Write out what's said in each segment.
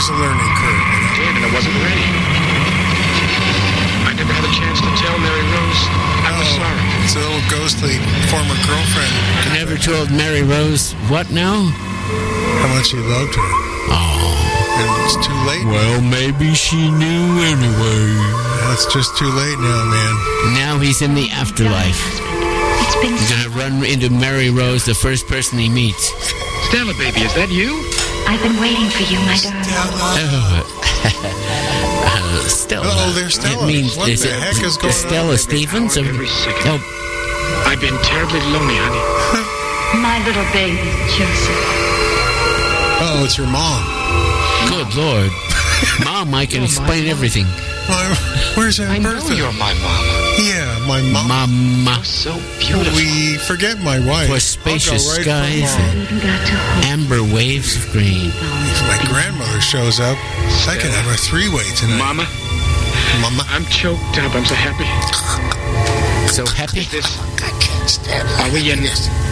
there's a learning curve. I did, and I wasn't ready. I never had a chance to tell Mary Rose I was sorry. It's a little ghostly former girlfriend. You never told Mary Rose what now? How much he loved her. Oh. And it's too late. Well, maybe she knew anyway. It's just too late now, man. Now he's in the afterlife. He's gonna run into Mary Rose, the first person he meets. Stella, baby, is that you? I've been waiting for you, my darling. Stella. Oh, there's Stella. It means, what the heck is going Stella on? Stevens? Every second. No. I've been terribly lonely, honey. My little baby, Joseph. Oh, it's your mom. Good Lord. Mom, I can explain everything. Where's Aunt I know Bertha? you're my mama. Yeah, my mom. Mama. You're so beautiful. We forget my wife. For spacious I'll go right for skies mom. and amber waves of green. If my grandmother shows up, I can have a three-way tonight. Mama, Mama. I'm choked up. I'm so happy. So happy? I can't stand it. Are we in?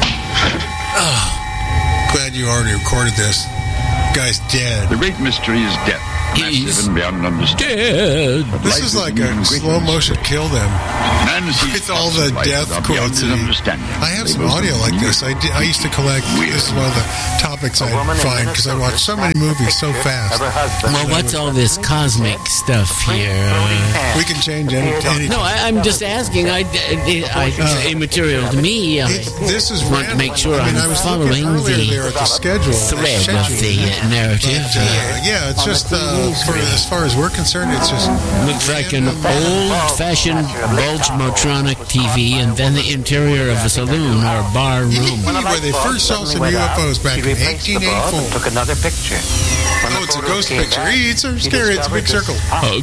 Glad you already recorded this. Guy's dead. The great mystery is death. He's Massive and beyond understanding. dead. But This life is like an a even greater slow motion kill them. Man sees With all the life death without beyond quotes. his understanding. I have some Labels audio like and this. I used to collect. This is one of the topics I find because I watch so many movies so fast. Well, what's all this cosmic stuff here? We can change anything. No, I'm just asking. Immaterial to me. This is want to make sure I I'm was following looking earlier the there at the schedule. thread of the narrative. But, yeah, it's just for as far as we're concerned, it's just Looks like an old-fashioned Bulge-Motronic TV and then the interior of a saloon or bar room. where they first saw some UFOs back in 1884. Took another picture. Oh, it's a ghost picture. It's so scary. It's a big circle.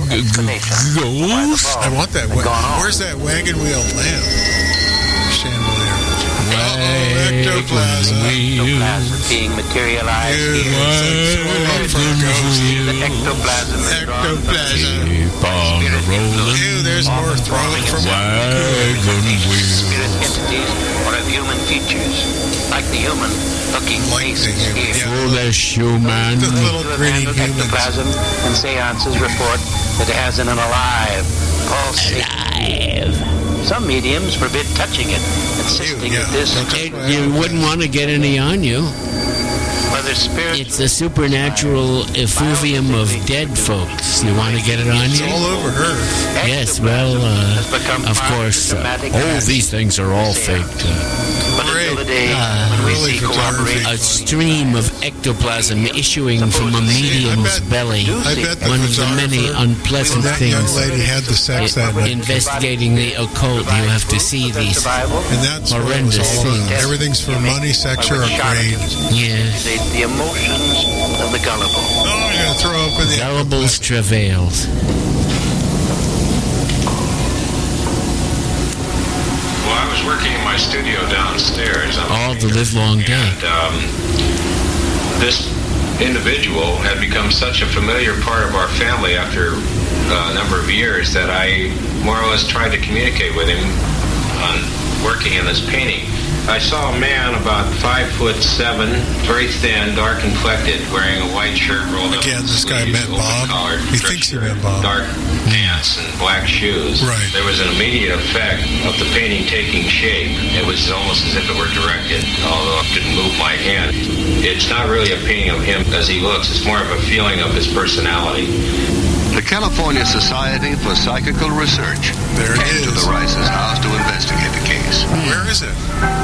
Ghost? I want that. Where's that wagon wheel lamp? Chandelier. Ectoplasm. Being materialized Dude, here. it's like so up for a ghost. The ectoplasm is drawn from the Ectoplasm. Keep on rolling. Ew, there's more throwing from Wagon wheel. spirit entities or of human features, like the human looking Like the faces human, here. yeah. For the showman. The little To have grinning handled humans. ectoplasm, and seances report that it has an alive, pulsating. Some mediums forbid touching it, insisting yeah. that this, Don't touch my You wouldn't want to get any on you. whether spirit It's the supernatural effluvium of dead folks. You want to get it on It's you? all over her. Yes, well, of course. These things are all faked. But until the day when we really see photography. cooperation, A stream of ectoplasm issuing from a medium's belly. I bet the One of the many photographer unpleasant that young things. lady had the sex that night. Investigating the occult, you have to see these. And that's what it was horrendous all about. things. Everything's for money, sex, or a brain. Yes. the emotions of the gullible. Oh, I'm going to throw up in the Gullible's travails. Well, I was working in my studio downstairs. All the livelong day. And this individual had become such a familiar part of our family after a number of years that I more or less tried to communicate with him on working in this painting. I saw a man about 5'7", very thin, dark complected, wearing a white shirt rolled up. Again, this guy sleeves, met open Bob. collared He dress thinks he shirt, met Bob. Dark pants and black shoes. Right. There was an immediate effect of the painting taking shape. It was almost as if it were directed, although it didn't move my hand. It's not really a painting of him as he looks. It's more of a feeling of his personality. The California Society for Psychical Research There it came to is. the Rice's house to investigate the case. Where is it?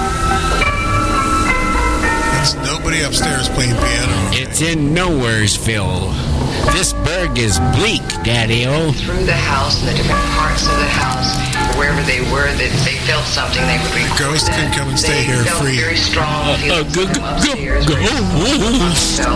There's nobody upstairs playing piano. It's in Nowheresville. This burg is bleak, Daddy-o. Through the house and the different parts of the house, wherever they were, that they felt something, they would record Ghost that. can come and stay here They felt free. very strong feelings from upstairs. go. Felt.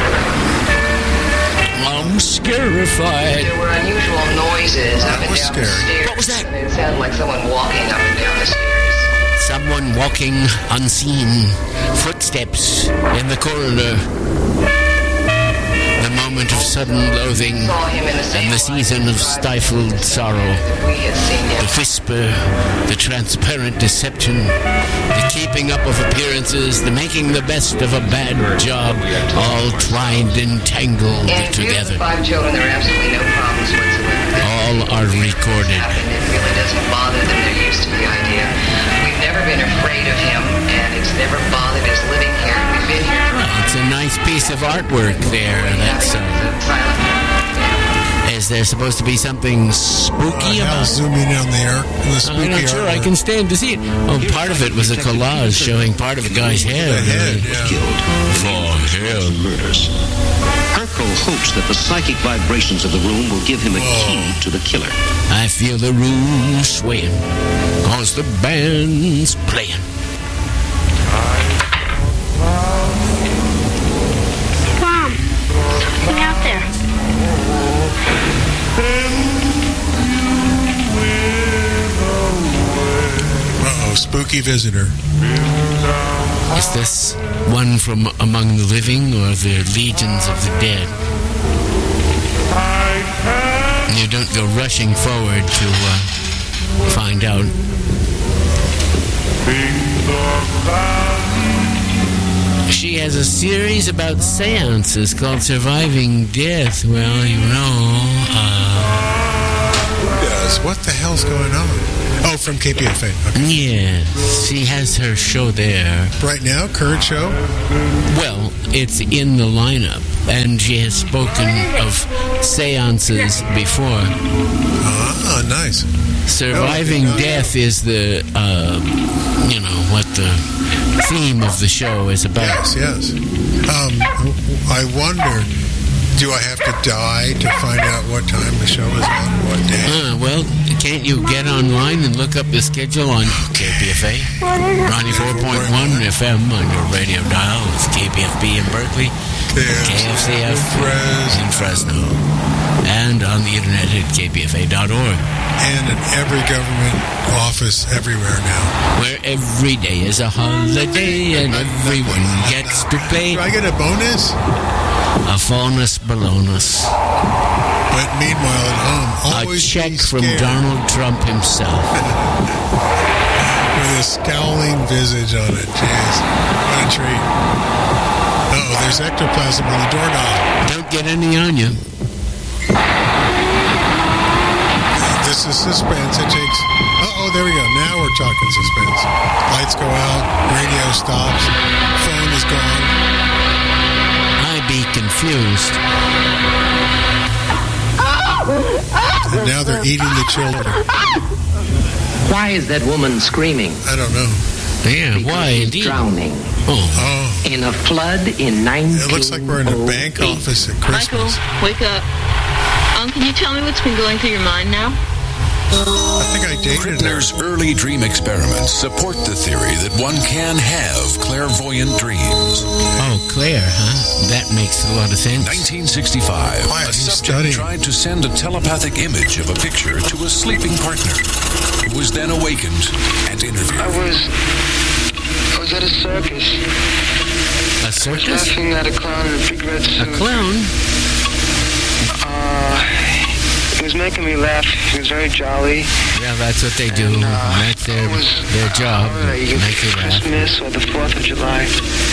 I'm scarified. There were unusual noises up That and was down the scary. stairs. What was that? And it sounded like someone walking up and down the stairs. Someone walking unseen. Footsteps in the corridor. The moment moment of sudden loathing and the season of stifled sorrow. The whisper, the transparent deception, the keeping up of appearances, the making the best of a bad job, all twined and tangled together. 5 children, there are absolutely no problems whatsoever. All are recorded. It really doesn't bother them. They're used to the idea. We've never been afraid of him, and it's never bothered us living here. We've been here. It's a nice piece of artwork there. That's is there supposed to be something spooky about it? Zooming in on the spooky I'm not sure I can stand to see it. Oh, part of it was a collage showing part of a guy's head. Killed for him. Murders. Hercule hopes that the psychic vibrations of the room will give him a key to the killer. I feel the room swaying, cause the band's playing. Mom, something out there. Uh-oh, spooky visitor. Is this one from among the living or the legions of the dead? You don't go rushing forward to find out. She has a series about seances called Surviving Death. Well, you know. Yes, what the hell's going on? Oh, from KPFA. Okay. Yes, she has her show there. Right now, current show? Well, it's in the lineup, and she has spoken of seances before. Ah, nice. Surviving Death is the, what the theme of the show is about. Yes. I wonder, do I have to die to find out what time the show is on, what day? Well, can't you get online and look up the schedule on KPFA? 94.1 FM on your radio dial. It's KPFB in Berkeley, KFCF in Fresno, and on the internet at kpfa.org. And in every government office everywhere now. Where every day is a holiday and everyone gets to play. Do I get a bonus? A bonus bonus. But meanwhile at home, always a check from Donald Trump himself. With a scowling visage on it. Jeez, what a treat. Uh-oh, there's ectoplasm on the doorknob. Don't get any on you. This is suspense. It takes... Uh-oh, there we go. Now we're talking suspense. Lights go out. Radio stops. Phone is gone. I'd be confused. And now they're eating the children. Why is that woman screaming? I don't know. Yeah, why indeed? Drowning. Oh. In a flood in 1908. It looks like we're in a bank office at Christmas. Michael, wake up. Can you tell me what's been going through your mind now? I think I dated her. Krittner's early dream experiments support the theory that one can have clairvoyant dreams. Oh, Claire, huh? That makes a lot of sense. 1965, a subject tried to send a telepathic image of a picture to a sleeping partner, who was then awakened and interviewed. I was at a circus. A circus? Laughing at a clown in a big red suit. A clown? He was making me laugh. He was very jolly. Yeah, that's what they do. That's their job. Make you laugh. Christmas or the 4th of July.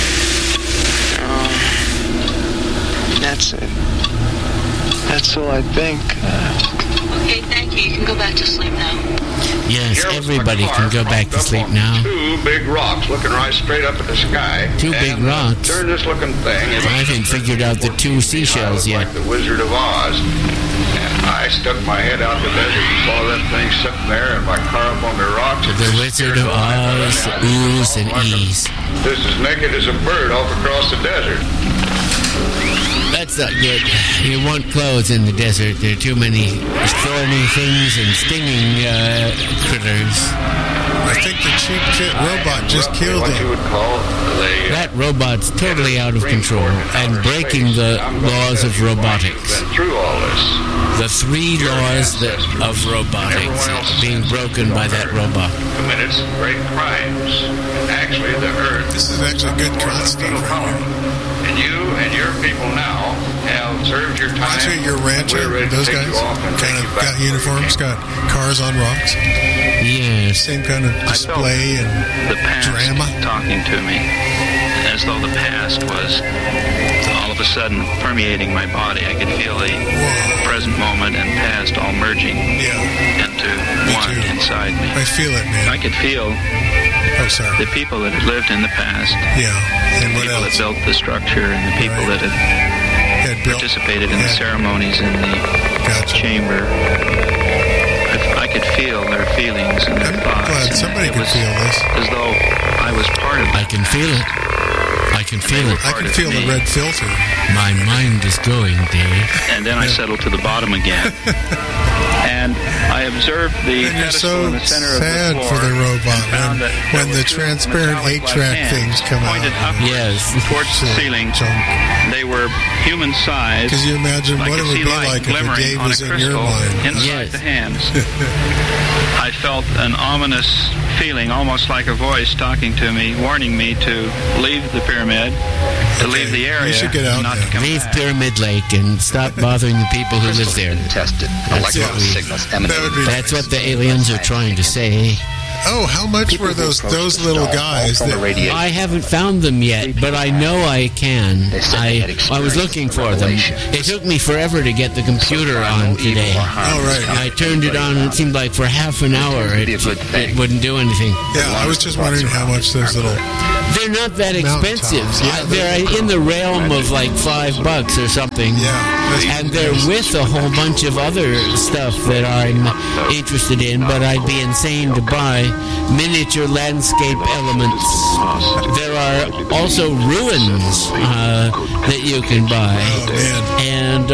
That's it. That's all I think. Okay, thank you. You can go back to sleep now. Yes, everybody can go back to sleep now. 2 big rocks looking right straight up at the sky. 2 big rocks? Turn this looking thing. I haven't figured out the 2 seashells yet. Like the Wizard of Oz. And I stuck my head out the desert and saw that thing sitting there and my car up on the rocks. The Wizard of Oz, oohs and ees. This is naked as a bird off across the desert. That's not good. You want clothes in the desert. There are too many thorny things and stinging critters. I think the cheap jet robot just killed him. That robot's totally out of control and breaking the laws of robotics. Through all this. The 3 laws of robotics being broken by that robot. Committed some great crimes. Actually, the Earth. This is actually good cult stuff right here. And you and your people now have observed your time. That's what your rancher, those guys kind of got uniforms, got cars on rocks. Yes. Same kind of display and the past drama. Talking to me, as though the past was all of a sudden permeating my body. I could feel the present moment and past all merging into one inside me. I feel it, man. I could feel the people that had lived in the past. Yeah. And the what people else? that built the structure and the people that had participated in the ceremonies in the chamber. I could feel their feelings and their thoughts. Glad somebody could feel this. As though I was part of it. I can feel it. I can feel it. I can feel the red filter. My mind is going, Dave. And then I settled to the bottom again. And I observed the pedestal in the center of the sad floor. for the robot when the transparent 8-track things come out. Pointed upwards towards the ceiling. They were human size. Because you imagine what it would be like if a Dave was in your mind. Inside the hands. I felt an ominous feeling, almost like a voice talking to me, warning me to leave the pyramid, to leave the area, you should get out not to come Leave back. Pyramid Lake and stop bothering the people who live there. Tested. That's what the aliens are trying to say. Oh, how much were those little guys? I haven't found them yet, but I know I can. I was looking for them. It took me forever to get the computer on today. Oh, right. I turned it on, and it seemed like for half an hour it wouldn't do anything. Yeah, I was just wondering how much those little... They're not that expensive. They're in the realm of like $5 or something. Yeah. And they're with a whole bunch of other stuff that I'm interested in, but I'd be insane to buy miniature landscape elements. There are also ruins that you can buy. Oh, man. And,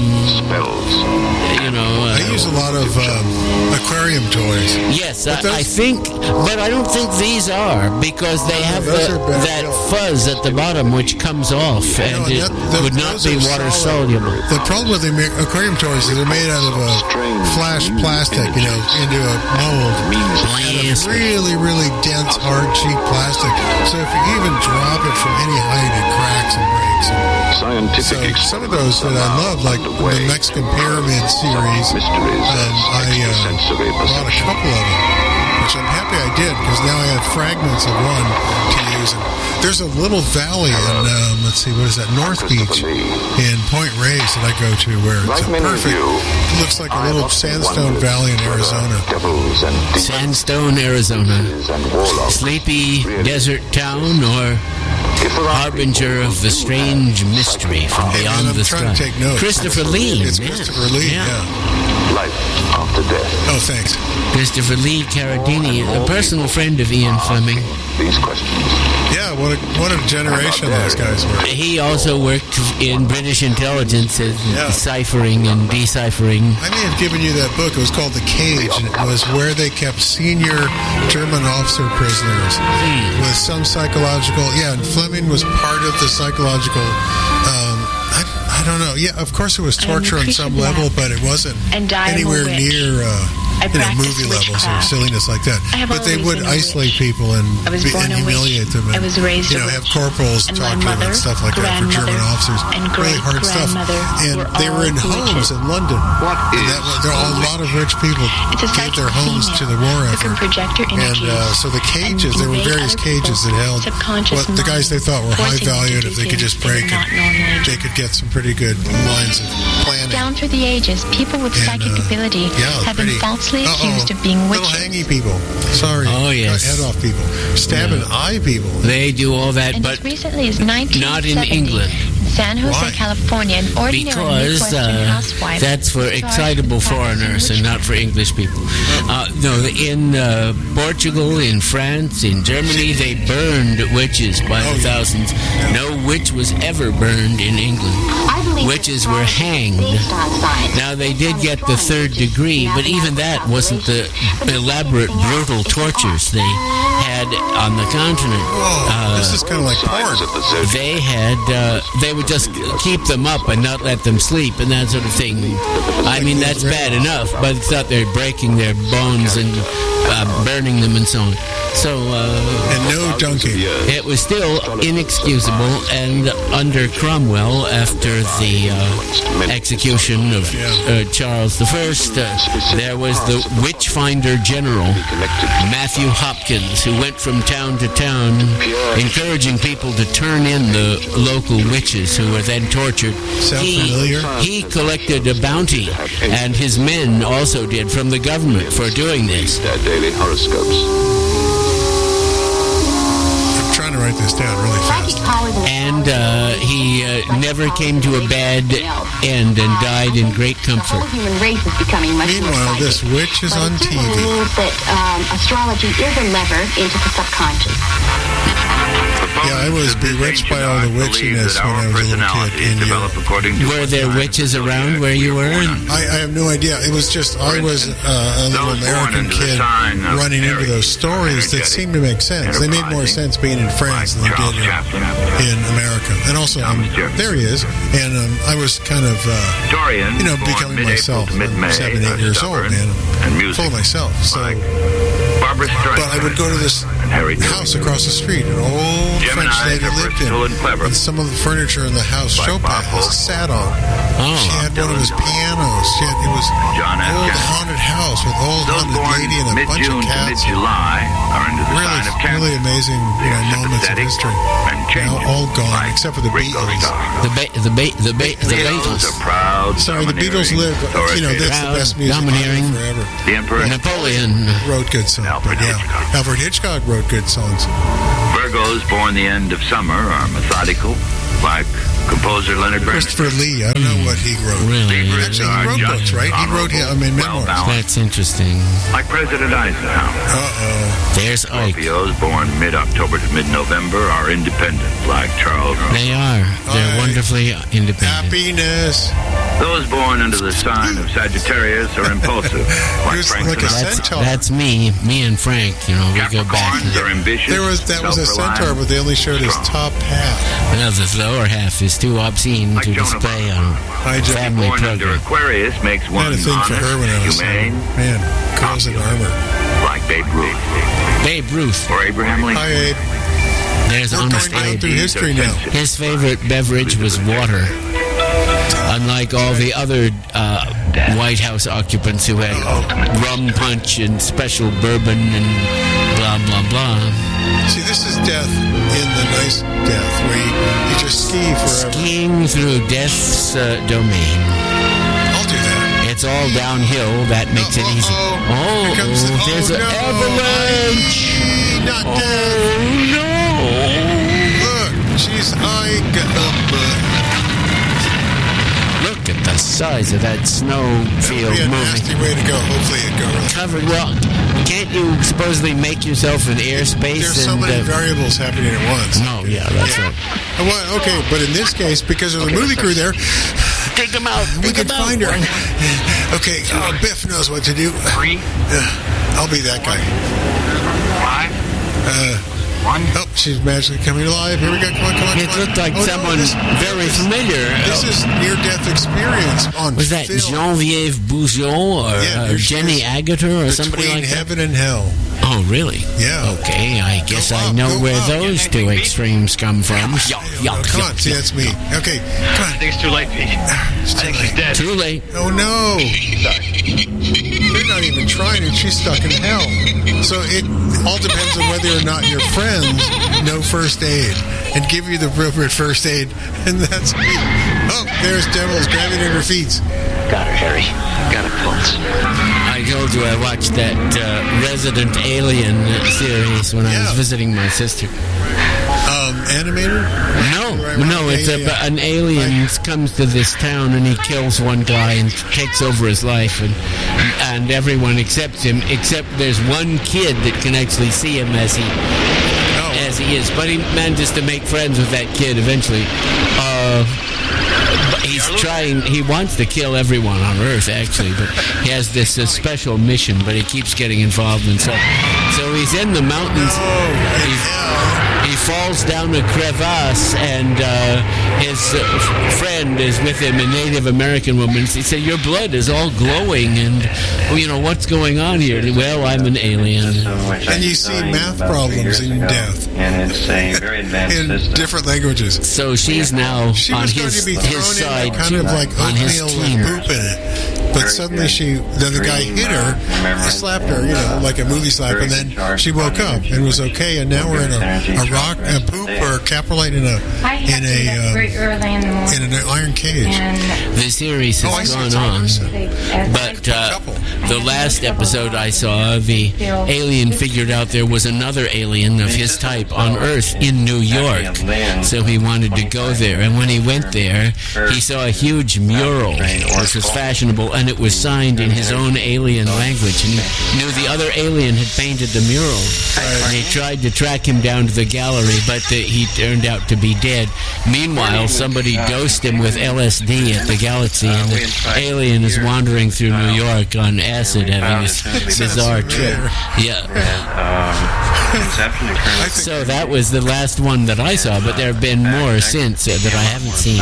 I use a lot of aquarium toys. Yes, I think, but I don't think these are, because they have that fuzz at the bottom which comes off, and it would not be water soluble. The problem with the aquarium toys is they're made out of a flash plastic, into a mold. And a really, really dense, hard, cheap plastic. So if you even drop it from any height, it cracks and breaks. So some of those that I love, like the Mexican Pyramid series, I bought a couple of them, which I'm happy I did, because now I have fragments of one to use. And there's a little valley in, North Beach in Point Reyes that I go to, where it's it looks like a little sandstone valley in Arizona. Sandstone, Arizona. Sleepy desert town, or harbinger of the strange mystery from beyond the sky. I'm trying to take notes. Christopher Lee. It's Christopher Lee, Life after death. Oh, thanks. Christopher Lee Carradini, a personal friend of Ian Fleming. These questions. Yeah, what a generation those guys were. He also worked in British intelligence, ciphering and deciphering. I may have given you that book. It was called The Cage, and it was where they kept senior German officer prisoners with some psychological... Yeah, and Fleming was part of the psychological... I don't know. Yeah, of course it was torture on some level, but it wasn't anywhere near... movie levels or silliness like that. But they would isolate people and humiliate them and have corporals talk to them and stuff like that for German officers. Really hard stuff. And they were in homes in London. A lot of rich people gave their homes to the war effort. And so the cages, there were various cages that held what the guys they thought were high valued. If they could just break it, they could get some pretty good lines of planning. Down through the ages, people with psychic ability have been falsely accused of being witches. Little hangy people. Sorry. Oh, yes. Head off people. Stab and eye people. They do all that, and but as recently as 1970, not in England. In San Jose, California, an ordinary Midwestern housewife. That's for excitable foreigners and not for English people. No, in Portugal, in France, in Germany, they burned witches by the thousands. No witch was ever burned in England. Witches were hanged. Now, they did get the 3rd degree, but even that wasn't the elaborate, brutal tortures they had on the continent. This is kind of like porn. They would just keep them up and not let them sleep and that sort of thing. I mean, that's bad enough, but it's not they're breaking their bones and burning them and so on. So, and no dunking. It was still inexcusable, and under Cromwell, after the execution of Charles I, there was the witch-finder general, Matthew Hopkins, who went from town to town encouraging people to turn in the local witches who were then tortured. Sound familiar? He collected a bounty, and his men also did, from the government for doing this. Their daily horoscopes. I'm trying to write this down really fast. And he never came to a bad end and died in great comfort. Meanwhile, this witch is on TV. It means that astrology is a lever into the subconscious. Yeah, I was bewitched by all the witchiness when I was a little kid. Were there witches around where you were? I have no idea. It was just, I was a little American kid running into those stories that seemed to make sense. They made more sense being in France than they did in America. And also, there he is. And I was kind of, becoming myself. I'm 7, 8 years old, man. I'm full of myself. So, but I would go to this house across the street, an old French lady lived in, and some of the furniture in the house Chopin sat on. She had one of his pianos. It was an old haunted house with an old haunted lady and a bunch of cats. Really amazing moments of history. Now all gone, except for the Beatles. The Beatles. Sorry, the Beatles live. That's the best music forever. The Emperor Napoleon wrote good songs. Alfred Hitchcock wrote good songs. Virgos born the end of summer are methodical, like composer Leonard Bernstein. Christopher Lee, I don't know what he wrote. Really? Actually, he wrote books, right? He wrote memoirs. That's interesting. Like President Eisenhower. There's Ike. Scorpios born mid-October to mid-November are independent, like Charles. They are. They're wonderfully independent. Happiness. Those born under the sign of Sagittarius are impulsive, like Frank a centaur. That's me and Frank. We go back. Are ambitious. That was a centaur, but they only showed his top half. Well, the lower half is too obscene to display on family born under program. Aquarius makes one I had a thing for her when I was humane, man, girls in armor. like Babe Ruth. Babe Ruth. Or Abraham Lincoln. Hi, Abe. There's Honest Abe. Through history now. His favorite beverage was water. Unlike all the other White House occupants who had rum punch and special bourbon and blah, blah, blah. See, this is death in the nice death, where you just ski forever. Skiing through death's domain. I'll do that. It's all downhill. That makes it easy. There's an avalanche. Not death. No. Look, she's Look at the size of that snowfield moving. Nasty way to go. Hopefully it goes. Covered. Well, can't you supposedly make yourself an airspace? There's so many variables happening at once. No, that's right. Okay, but in this case, because of the movie crew there, dig them out. We could find her. Okay, Biff knows what to do. 3. I'll be that guy. 5. 1. Oh, she's magically coming alive. Here we go. Come on. It looked like someone very familiar. This is near-death experience on Was that film. Geneviève Bujold or Jenny Agutter or somebody like that? Between heaven and hell. Oh, really? Yeah. Okay, I guess I know where those two extremes come from. Come on, see, that's me. Okay, come on. I think it's too late, Pete. I think she's dead. Too late. Oh, no. They're not even trying it. She's stuck in hell. So it all depends on whether or not your friends know first aid and give you the appropriate first aid. And that's me. Oh, there's Devils grabbing at her feet. Got her, Harry. Got her pulse. I told you I watched that Resident Alien series when I was visiting my sister. Animator? No, it's an alien comes to this town and he kills one guy and takes over his life and everyone accepts him except there's one kid that can actually see him as he is, but he manages to make friends with that kid eventually. He wants to kill everyone on Earth, actually, but he has this special mission, but he keeps getting involved in stuff. So he's in the mountains. He falls down a crevasse, and his friend is with him, a Native American woman. He said, "Your blood is all glowing, and what's going on here?" Well, I'm an alien. And you see math problems in death. And it's a very advanced in different languages. So she's now on his side, kind of like oatmeal with poop in it. But suddenly then the guy hit her, slapped her, like a movie slap, and then she woke up and was okay. And now we're in a poop or a caprolite in an iron cage. The series has gone on, but the last episode I saw, the alien figured out there was another alien of his type on Earth in New York, so he wanted to go there. And when he went there, he saw a huge mural, which was fashionable, and it was signed in his own alien language, and he knew the other alien had painted the mural. And he tried to track him down to the gallery, but he turned out to be dead. Meanwhile, somebody dosed him with LSD at the Galaxy, and the alien is wandering through New York on acid, having this bizarre trip. Yeah. So that was the last one that I saw, but there have been more since that I haven't seen.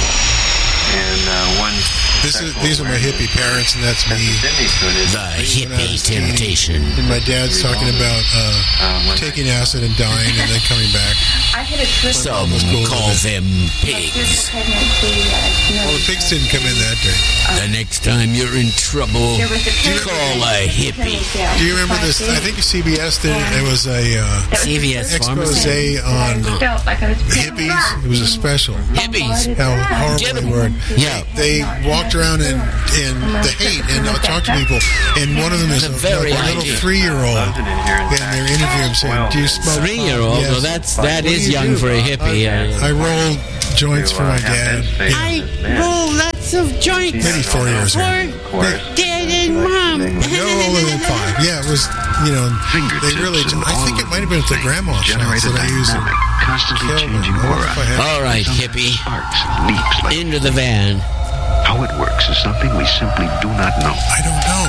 These are my hippie parents, and that's me. The hippie temptation. And my dad's talking about taking acid and dying and then coming back. Some call them pigs. Well, the pigs didn't come in that day. The next time you're in trouble, call a hippie. Do you remember this? I think CBS did it. It was a CBS expose on hippies. It was a special. Hippies. How horrible they were. Yeah. They walked around in the hate and talked to people. And one of them is a little 3-year-old. And they're interviewing him saying, "Do you smoke?" 3-year-old? Yes. Well, that is young for a hippie. I rolled joints for my dad. I roll lots of joints. Maybe 4 years ago. For Dad and Mom. No older than 5. Yeah, it was, they really, I think it might have been at the grandma shots that I used it. Constantly changing aura. All right, hippie. Into the van. How it works is something we simply do not know. I don't know.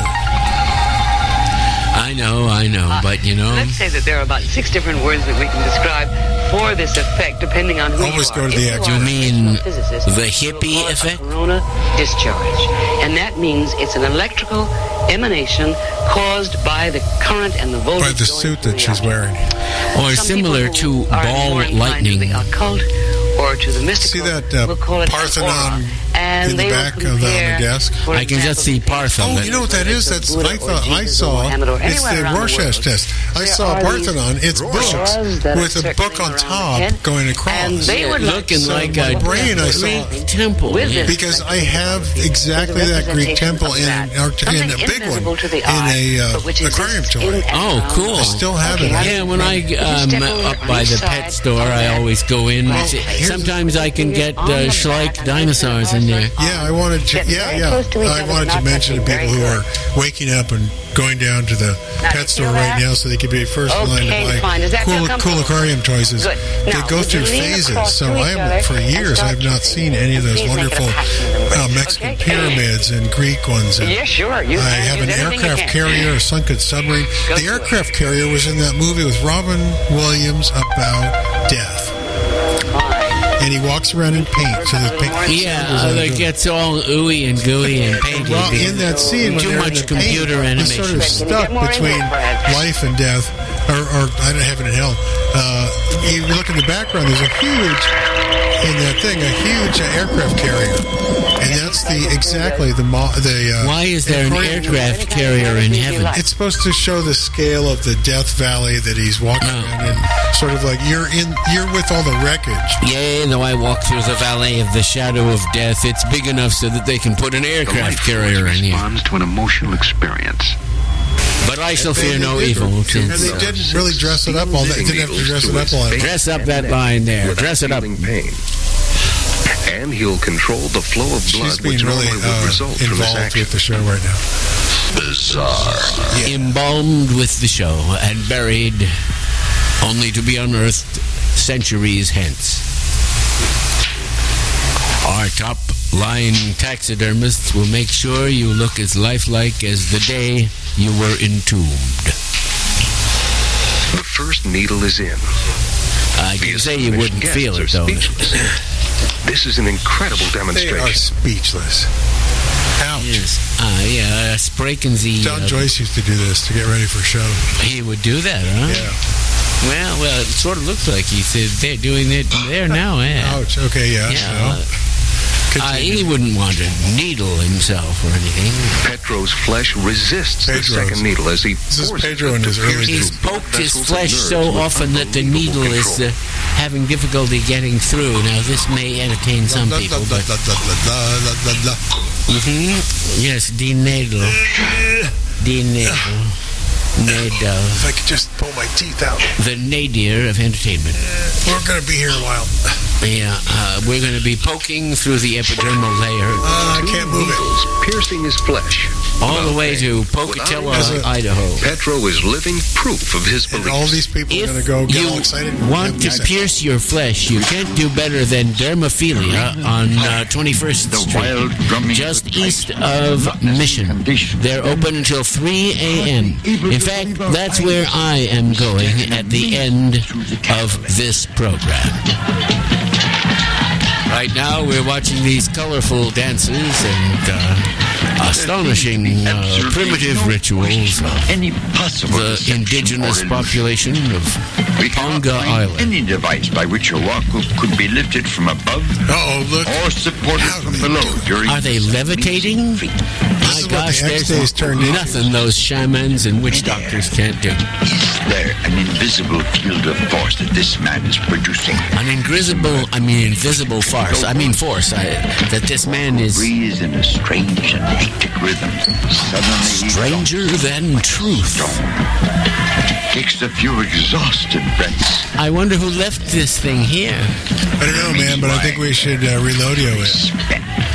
I know, but Let's say that there are about 6 different words that we can describe for this effect, depending on who Always you go are. to the you mean the hippie effect? Corona discharge. And that means it's an electrical emanation caused by the current and the voltage. By the suit that she's wearing. Or similar to ball lightning. To the occult or to the mystical. See that we'll call it Parthenon and in the back of the desk? I can just see parts of Oh, it. you know what that is? That's I saw. It's the Rorschach test. I saw a Parthenon. It's books with a book on top going across. Looking like a brain I saw temple. Because I have exactly that Greek temple in a big one in a aquarium toy. Oh, cool! I still have it. Yeah, when I up by the pet store, I always go in. Sometimes I can get Schleich dinosaurs in there. Yeah, I wanted to. I wanted to mention to people who are waking up and going down to the pet store right now so they could be first in line to buy cool aquarium toys. They go through phases. So for years I've not seen any of those wonderful Mexican pyramids and Greek ones. And yeah, sure. I have an aircraft carrier, a sunken submarine. The aircraft carrier was in that movie with Robin Williams about death. And he walks around in paint. So the paint it gets all ooey and gooey and painted. Well, in that scene, too much computer animation. He's sort of stuck between life and death, or I don't have it in hell. You look in the background. There's a huge aircraft carrier, and that's Why is there an aircraft carrier in heaven? It's supposed to show the scale of the Death Valley that he's walking around in. Sort of like you're with all the wreckage. Yea, though I walk through the valley of the shadow of death, it's big enough so that they can put an aircraft carrier in here. Responds to an emotional experience. But I shall fear no evil. And they didn't really dress it up all that. They didn't have to dress it up all that. Dress up that line there. Dress it up. Pain. And he'll control the flow of blood. She's being really involved with the show right now. Bizarre. Yeah. Embalmed with the show and buried only to be unearthed centuries hence. Our top-line taxidermists will make sure you look as lifelike as the day you were entombed. The first needle is in. I can say you wouldn't feel it, though. This is an incredible demonstration. They are speechless. Ouch. Yes. Yeah, Sprakensy. John Joyce used to do this to get ready for a show. He would do that, huh? Yeah. Well, it sort of looks like he said they're doing it there now, eh? Ouch. Okay, yeah. He wouldn't want to needle himself or anything. Petro's flesh resists the second needle as he This is Pedro in his early He's poked his flesh so often that the needle is having difficulty getting through. Now, this may entertain some people, but... Yes, denadle. Denadle. If I could just pull my teeth out. The nadir of entertainment. We're going to be here a while. Yeah, we're going to be poking through the epidermal layer. I can't move it. Piercing his flesh. All the way to Pocatello, Idaho. Petro is living proof of his beliefs. And all these people are going to go get all excited. If you want to pierce your flesh, you can't do better than Dermophilia on 21st Street, just east of Mission. They're open until 3 a.m. In fact, that's where I am going at the end of this program. Right now, we're watching these colorful dances and astonishing primitive rituals of the indigenous population of Tonga Island. Any device by which a rock could be lifted from above or supported from below during... Are they levitating? My gosh, there's nothing those shamans and witch doctors can't do. Is there an invisible field of force that this man is producing? An invisible force. That this man is... breathes in a strange and hectic rhythm. Suddenly stranger than truth. Takes a few exhausted breaths. I wonder who left this thing here. I don't know, man, but I think we should reload it.